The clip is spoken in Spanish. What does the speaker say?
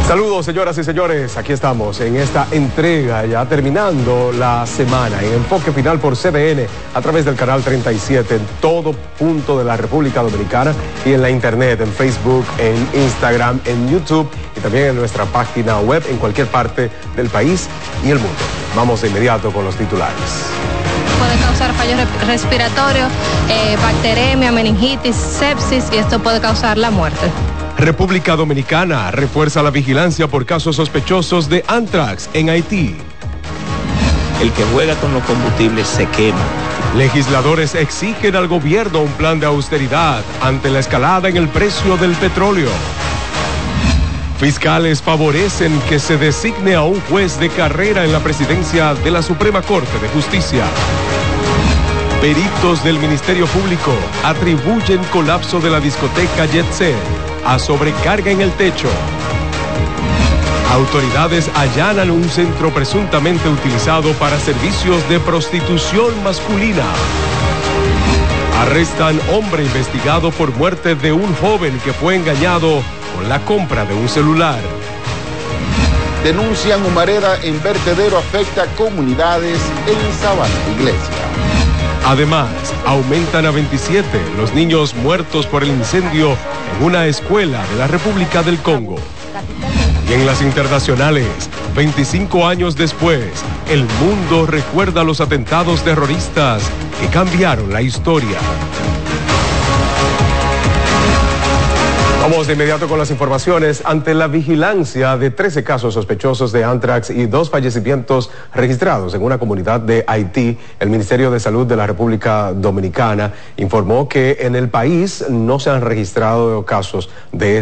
Saludos, señoras y señores, aquí estamos en esta entrega, ya terminando la semana, en enfoque final por CDN, a través del canal 37, en todo punto de la República Dominicana y en la internet, en Facebook, en Instagram, en YouTube y también en nuestra página web, en cualquier parte del país y el mundo. Vamos de inmediato con los titulares. Puede causar fallos respiratorios, bacteremia, meningitis, sepsis, y esto puede causar la muerte. República Dominicana refuerza la vigilancia por casos sospechosos de anthrax en Haití. El que juega con los combustibles se quema. Legisladores exigen al gobierno un plan de austeridad ante la escalada en el precio del petróleo. Fiscales favorecen que se designe a un juez de carrera en la presidencia de la Suprema Corte de Justicia. Peritos del Ministerio Público atribuyen colapso de la discoteca Jet Set a sobrecarga en el techo. Autoridades allanan un centro presuntamente utilizado para servicios de prostitución masculina. Arrestan hombre investigado por muerte de un joven que fue engañado con la compra de un celular. Denuncian humareda en vertedero afecta a comunidades en Sabana Iglesia. Además, aumentan a 27 los niños muertos por el incendio en una escuela de la República del Congo. Y en las internacionales, 25 años después, el mundo recuerda los atentados terroristas que cambiaron la historia. Vamos de inmediato con las informaciones. Ante la vigilancia de 13 casos sospechosos de anthrax y 2 fallecimientos registrados en una comunidad de Haití, el Ministerio de Salud de la República Dominicana informó que en el país no se han registrado casos de